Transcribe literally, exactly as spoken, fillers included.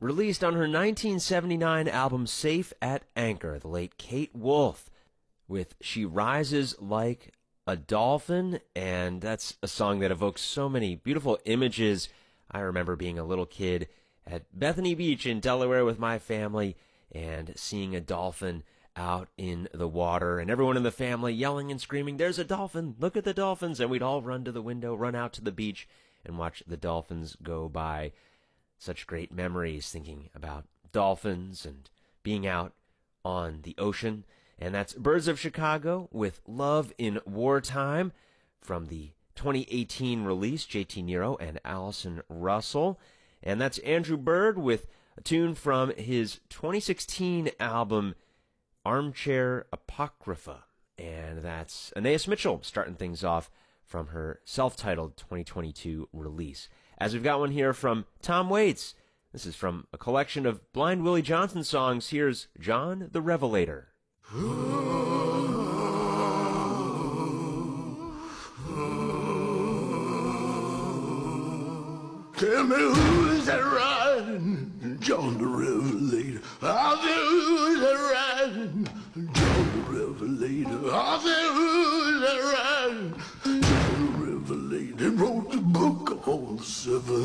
Released on her nineteen seventy-nine album Safe at Anchor, the late Kate Wolf, with She Rises Like a Dolphin, and that's a song that evokes so many beautiful images. I remember being a little kid at Bethany Beach in Delaware with my family and seeing a dolphin out in the water, and everyone in the family yelling and screaming, "There's a dolphin! Look at the dolphins!" And we'd all run to the window, run out to the beach, and watch the dolphins go by. Such great memories thinking about dolphins and being out on the ocean. And that's Birds of Chicago with Love in Wartime from the twenty eighteen release, J T Nero and Allison Russell. And that's Andrew Bird with a tune from his twenty sixteen album, Armchair Apocrypha. And that's Anais Mitchell starting things off from her self-titled twenty twenty-two release. As we've got one here from Tom Waits. This is from a collection of Blind Willie Johnson songs. Here's John the Revelator. Tell me who's that riding, John the Revelator. I said, who's that riding, John the Revelator. I said, who's that riding, John the Revelator. They wrote the book on the seven